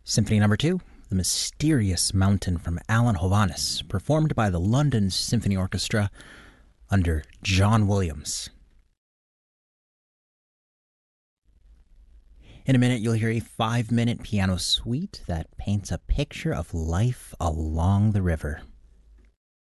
Symphony Number 2, The Mysterious Mountain from Alan Hovhaness, performed by the London Symphony Orchestra under John Williams. In a minute, you'll hear a 5-minute piano suite that paints a picture of life along the river.